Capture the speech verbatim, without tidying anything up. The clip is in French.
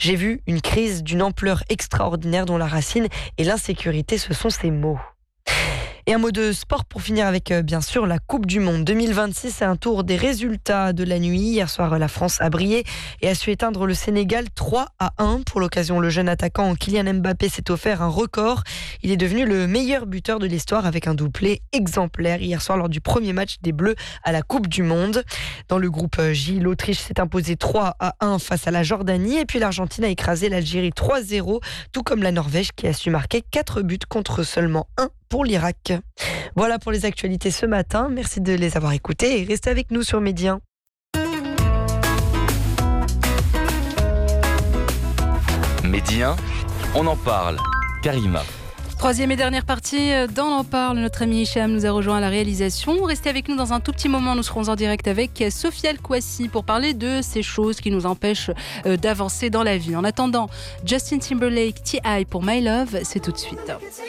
J'ai vu une crise d'une ampleur extraordinaire dont la racine et l'insécurité, ce sont ces mots. Et un mot de sport pour finir avec, euh, bien sûr, la Coupe du Monde deux mille vingt-six. C'est un tour des résultats de la nuit. Hier soir, la France a brillé et a su éteindre le Sénégal trois à un. Pour l'occasion, le jeune attaquant Kylian Mbappé s'est offert un record. Il est devenu le meilleur buteur de l'histoire avec un doublé exemplaire hier soir lors du premier match des Bleus à la Coupe du Monde. Dans le groupe J, l'Autriche s'est imposée trois à un face à la Jordanie. Et puis l'Argentine a écrasé l'Algérie trois zéro, tout comme la Norvège qui a su marquer quatre buts contre seulement un pour l'Irak. Voilà pour les actualités ce matin. Merci de les avoir écoutées et restez avec nous sur Midi un. Midi un, on en parle. Karima. Troisième et dernière partie dans l'En parle. Notre ami Hicham nous a rejoint à la réalisation. Restez avec nous dans un tout petit moment. Nous serons en direct avec Sophia El-Kouassi pour parler de ces choses qui nous empêchent d'avancer dans la vie. En attendant, Justin Timberlake, T I pour My Love, c'est tout de suite.